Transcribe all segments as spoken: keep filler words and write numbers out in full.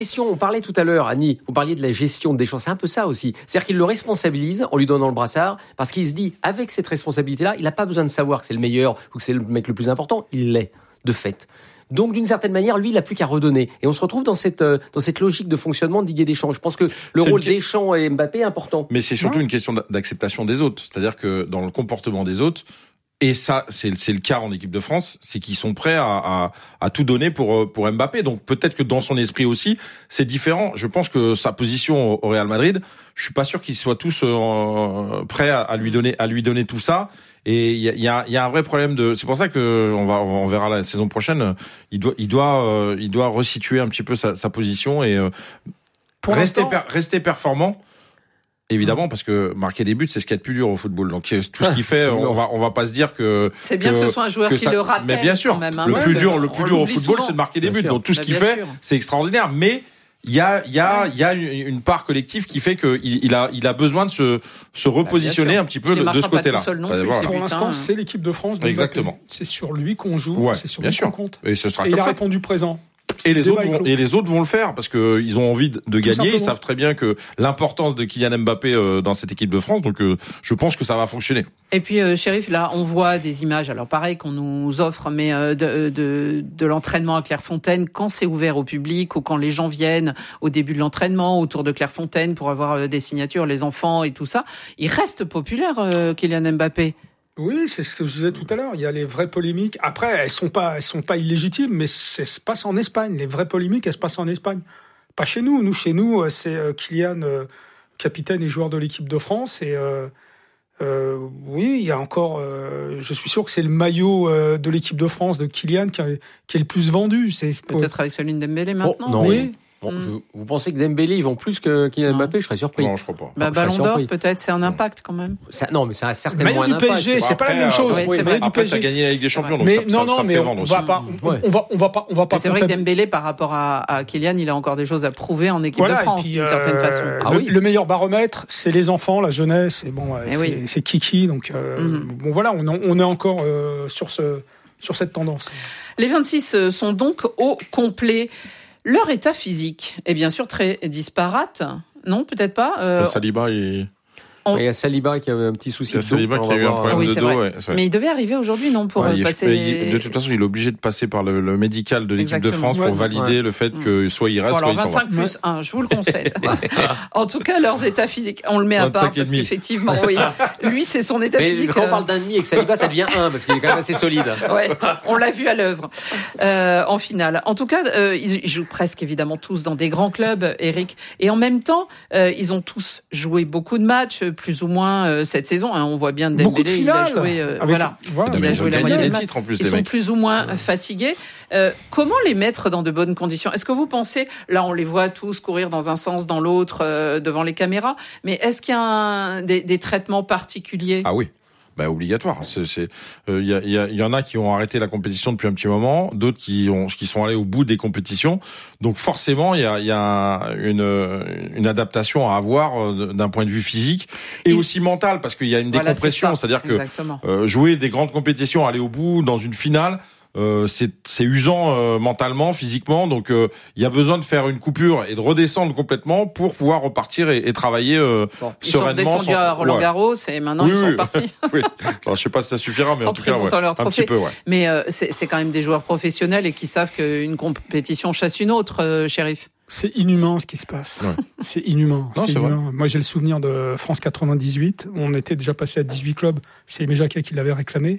On parlait tout à l'heure, Annie, vous parliez de la gestion de Deschamps, c'est un peu ça aussi. C'est-à-dire qu'il le responsabilise en lui donnant le brassard, parce qu'il se dit, avec cette responsabilité-là, il n'a pas besoin de savoir que c'est le meilleur ou que c'est le mec le plus important, il l'est, de fait. Donc, d'une certaine manière, lui, il n'a plus qu'à redonner. Et on se retrouve dans cette, euh, dans cette logique de fonctionnement de Didier Deschamps. Je pense que le c'est rôle une... Deschamps et Mbappé est important. Mais c'est surtout ouais. une question d'acceptation des autres. C'est-à-dire que dans le comportement des autres, et ça, c'est, c'est le cas en équipe de France, c'est qu'ils sont prêts à, à, à tout donner pour, pour Mbappé. Donc peut-être que dans son esprit aussi, c'est différent. Je pense que sa position au Real Madrid, je suis pas sûr qu'ils soient tous euh, prêts à, à lui donner, à lui donner tout ça. Et il y a, y a, y a un vrai problème de. C'est pour ça que on va, on verra la saison prochaine. Il doit, il doit, euh, il doit resituer un petit peu sa, sa position et euh, pour rester, per, rester performant. Évidemment, parce que marquer des buts, c'est ce qu'il y a de plus dur au football. Donc tout ce qu'il fait, on va on va pas se dire que c'est bien que, que ce soit un joueur qui ça, le rappelle. Mais bien sûr, même, hein, le plus dur, le plus dur au football, souvent. c'est de marquer des buts. Sûr. Donc tout ce qu'il fait, sûr. c'est extraordinaire. Mais il y a il y a il y a une part collective qui fait que il, il a il a besoin de se se repositionner bah, un petit peu de, de ce côté-là. Bah, voilà. Pour l'instant, hein. c'est l'équipe de France. Exactement. C'est sur lui qu'on joue. Ouais, c'est sur bien lui sûr. qu'on compte. Et ce sera et comme il ça. a répondu présent. Et les autres vont, et les autres vont le faire parce que ils ont envie de, de gagner. Simplement. Ils savent très bien que l'importance de Kylian Mbappé euh, dans cette équipe de France. Donc, euh, je pense que ça va fonctionner. Et puis, euh, Chérif, là, on voit des images. Alors, pareil qu'on nous offre, mais euh, de, de, de l'entraînement à Clairefontaine quand c'est ouvert au public ou quand les gens viennent au début de l'entraînement autour de Clairefontaine pour avoir euh, des signatures, les enfants et tout ça. Il reste populaire, euh, Kylian Mbappé. Oui, c'est ce que je disais tout à l'heure. Il y a les vraies polémiques. Après, elles sont pas, elles sont pas illégitimes, mais ça se passe en Espagne. Les vraies polémiques, elles se passent en Espagne. Pas chez nous. Nous, chez nous, c'est Kylian, euh, capitaine et joueur de l'équipe de France. Et euh, euh, oui, il y a encore. Euh, je suis sûr que c'est le maillot euh, de l'équipe de France de Kylian qui, a, qui est le plus vendu. C'est peut-être avec celui de Dembélé maintenant. Oh, non, oui. Bon, mm. je, vous pensez que Dembélé, ils vont plus que Kylian Mbappé? Je serais surpris. Non, je crois pas. Bah, non, Ballon d'Or, peut-être, c'est un impact quand même. Ça, non, mais ça a certainement un impact. Le maillot du P S G, c'est pas la même chose. Oui, c'est vrai. Après, t'as gagné la Ligue des Champions, donc mais ça, non, ça, non, ça mais fait on vendre va aussi. pas, on, ouais. on va, on va pas, on va pas. C'est vrai que Dembélé, par rapport à, à Kylian, il a encore des choses à prouver en équipe voilà, de France, puis, d'une euh, certaine façon. Le, Ah oui. le meilleur baromètre, c'est les enfants, la jeunesse, et bon, et c'est, oui. c'est Kiki, donc euh, mm-hmm. bon voilà, on, on est encore euh, sur ce, sur cette tendance. Les vingt-six sont donc au complet. Leur état physique est bien sûr très disparate. Non, peut-être pas. Euh, Saliba, il... On... Il y a Saliba qui a un petit souci de dos. Saliba qui a eu un problème oui, de dos. Ouais, mais il devait arriver aujourd'hui, non, pour ouais, passer. Il, les... De toute façon, il est obligé de passer par le, le médical de l'équipe Exactement. de France pour ouais, valider ouais. le fait que soit il reste, bon, alors, soit il s'en va. vingt-cinq plus un, je vous le concède. En tout cas, leurs états physiques, on le met à part parce qu'effectivement, oui, lui, c'est son état mais physique. Quand on parle d'un demi et que Saliba, ça devient un parce qu'il est quand même assez solide. Ouais, on l'a vu à l'œuvre euh, en finale. En tout cas, euh, ils jouent presque évidemment tous dans des grands clubs, Eric, et en même temps, euh, ils ont tous joué beaucoup de matchs, plus ou moins euh, cette saison. Hein, on voit bien Dembélé, il a joué, euh, voilà, voilà, il a joué la moitié des titres en plus. Ils sont mecs. plus ou moins ouais. fatigués. Euh, comment les mettre dans de bonnes conditions? Est-ce que vous pensez, là, on les voit tous courir dans un sens, dans l'autre, euh, devant les caméras, mais est-ce qu'il y a un, des, des traitements particuliers? Ah oui. Bah, obligatoire. C'est, c'est, euh, y a, y a, y en a qui ont arrêté la compétition depuis un petit moment, d'autres qui ont, qui sont allés au bout des compétitions. Donc, forcément, il y a, y a une, une adaptation à avoir d'un point de vue physique et, et aussi mental, parce qu'il y a une voilà, décompression. c'est C'est-à-dire que, euh, jouer des grandes compétitions, aller au bout dans une finale, Euh, c'est, c'est usant euh, mentalement, physiquement, donc il euh, y a besoin de faire une coupure et de redescendre complètement pour pouvoir repartir et, et travailler euh, bon, ils sereinement. Ils sont descendus à Roland Garros ouais. et maintenant oui, ils sont oui. partis. Oui. Alors, je sais pas si ça suffira, mais en, en tout cas, ouais, leur un petit peu, ouais. Mais euh, c'est, c'est quand même des joueurs professionnels et qui savent qu'une compétition chasse une autre, euh, Chérif. C'est inhumain ce qui se passe. Ouais. C'est inhumain. Non, c'est c'est inhumain. Moi, j'ai le souvenir de France quatre-vingt-dix-huit. On était déjà passé à dix-huit clubs. C'est Aimé Jacquet qui l'avait réclamé.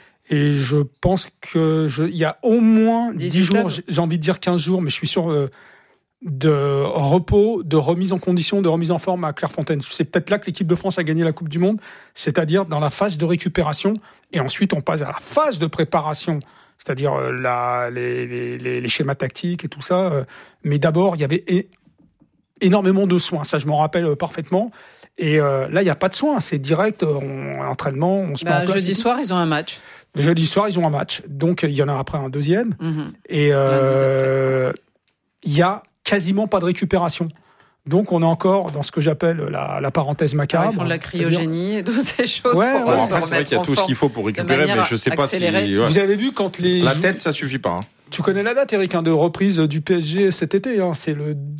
Et je pense que je, il y a au moins dix jours, j'ai, j'ai envie de dire quinze jours, mais je suis sûr euh, de repos, de remise en condition, de remise en forme à Clairefontaine. C'est peut-être là que l'équipe de France a gagné la Coupe du Monde, c'est-à-dire dans la phase de récupération. Et ensuite, on passe à la phase de préparation, c'est-à-dire euh, la, les, les, les, les schémas tactiques et tout ça. Euh, mais d'abord, il y avait é- énormément de soins. Ça, je m'en rappelle euh, parfaitement. Et euh, là, il n'y a pas de soins. C'est direct, on, entraînement, on se bah, met en place. Jeudi soir, ils ont un match. Jeudi soir, ils ont un match. Donc, il y en a après un deuxième. Mmh. Et euh, il y a quasiment pas de récupération. Donc, on est encore dans ce que j'appelle la, la parenthèse macabre. Alors, ils font de la cryogénie et toutes ces choses ouais, pour ouais. Bon, se après, c'est vrai qu'il y a tout ce qu'il faut pour récupérer, mais je sais pas si... Ouais. Vous avez vu quand les... La tête, ça suffit pas. Hein. Tu connais la date, Eric, hein, de reprise du P S G cet été. Hein, c'est le